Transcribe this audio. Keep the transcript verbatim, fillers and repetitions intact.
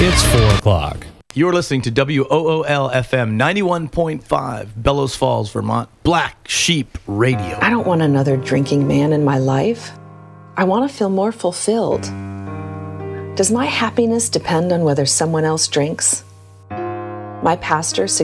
It's four o'clock. You're listening to W O O L F M ninety-one point five, Bellows Falls, Vermont, Black Sheep Radio. I don't want another drinking man in my life. I want to feel more fulfilled. Does my happiness depend on whether someone else drinks? My pastor